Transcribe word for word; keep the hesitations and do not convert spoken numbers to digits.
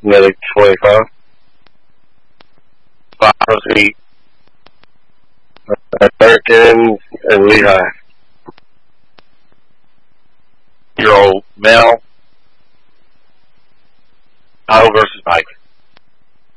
Nearly twenty-five. Five feet. American and Lehigh. Year old male. Kyle versus Mike.